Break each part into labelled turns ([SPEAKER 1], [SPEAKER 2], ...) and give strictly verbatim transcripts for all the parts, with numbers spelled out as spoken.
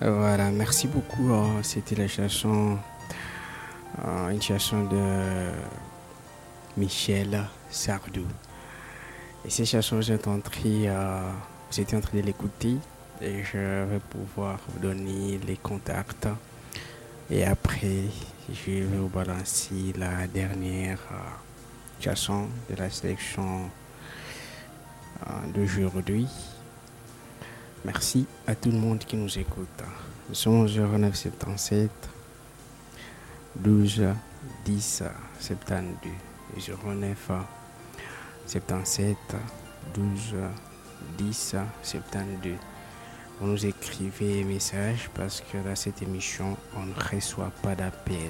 [SPEAKER 1] Voilà, merci beaucoup. euh, C'était la chanson, euh, une chanson de Michel Sardou. Et cette chanson, vous êtes en train, euh, vous étiez en train de l'écouter et je vais pouvoir vous donner les contacts. Et après, je vais vous balancer la dernière euh, chanson de la sélection euh, d'aujourd'hui. Merci à tout le monde qui nous écoute. Nous sommes au zéro neuf soixante-dix-sept douze dix soixante-douze zéro neuf soixante-dix-sept douze dix soixante-douze. Vous nous écrivez un message parce que dans cette émission, on ne reçoit pas d'appel.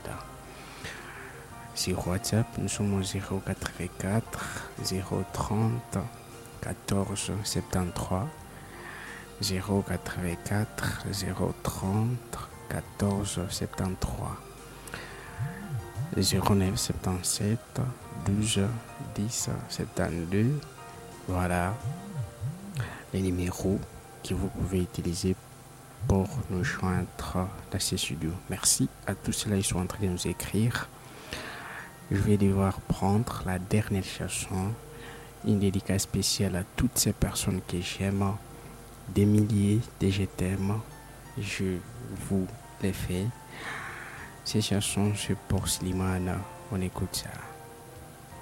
[SPEAKER 1] Sur WhatsApp, nous sommes au zéro quatre-vingt-quatre zéro trente quatorze soixante-treize. zéro quatre-vingt-quatre zéro trente quatorze soixante-treize. zéro neuf soixante-dix-sept douze dix soixante-douze. Voilà les numéros que vous pouvez utiliser pour nous joindre dans ces studios. Merci à tous ceux-là qui sont en train de nous écrire. Je vais devoir prendre la dernière chanson, une dédicace spéciale à toutes ces personnes que j'aime, des milliers de je t'aime. Je vous les fais. Ces chansons, c'est pour Slimane. On écoute ça.